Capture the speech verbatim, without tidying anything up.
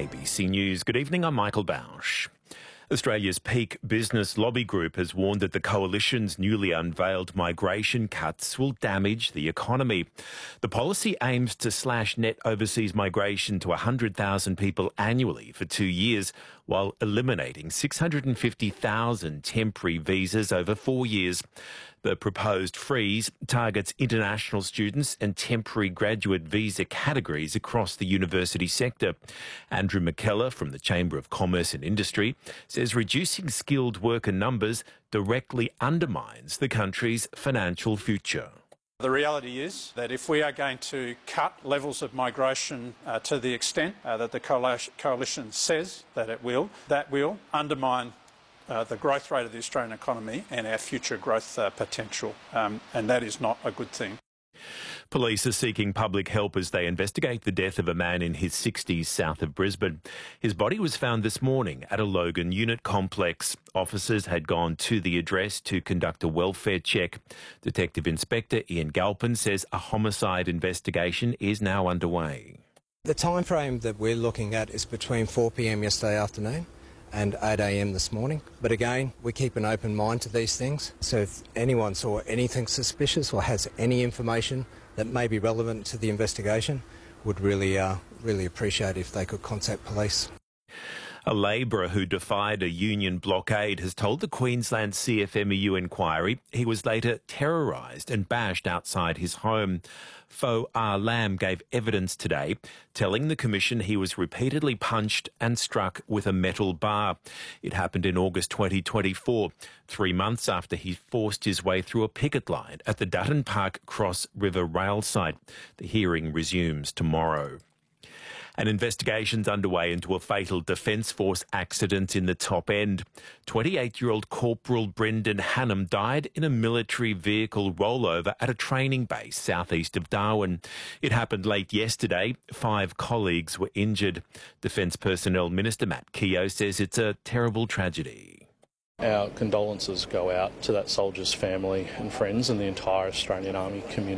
A B C News. Good evening, I'm Michael Bausch. Australia's peak business lobby group has warned that the coalition's newly unveiled migration cuts will damage the economy. The policy aims to slash net overseas migration to one hundred thousand people annually for two years, while eliminating six hundred fifty thousand temporary visas over four years. The proposed freeze targets international students and temporary graduate visa categories across the university sector. Andrew McKellar from the Chamber of Commerce and Industry says reducing skilled worker numbers directly undermines the country's financial future. The reality is that if we are going to cut levels of migration uh, to the extent uh, that the coalition says that it will, that will undermine Uh, the growth rate of the Australian economy and our future growth uh, potential, um, and that is not a good thing. Police are seeking public help as they investigate the death of a man in his sixties south of Brisbane. His body was found this morning at a Logan unit complex. Officers had gone to the address to conduct a welfare check. Detective Inspector Ian Galpin says a homicide investigation is now underway. The time frame that we're looking at is between four p m yesterday afternoon and eight a m this morning. But again, we keep an open mind to these things. So if anyone saw anything suspicious or has any information that may be relevant to the investigation, would really, uh, really appreciate if they could contact police. A labourer who defied a union blockade has told the Queensland C F M E U inquiry he was later terrorised and bashed outside his home. Fo Ah Lam gave evidence today, telling the Commission he was repeatedly punched and struck with a metal bar. It happened in August twenty twenty-four, three months after he forced his way through a picket line at the Dutton Park Cross River rail site. The hearing resumes tomorrow. An investigation's underway into a fatal Defence Force accident in the Top End. twenty-eight-year-old Corporal Brendan Hannam died in a military vehicle rollover at a training base southeast of Darwin. It happened late yesterday. Five colleagues were injured. Defence Personnel Minister Matt Keogh says it's a terrible tragedy. Our condolences go out to that soldier's family and friends and the entire Australian Army community.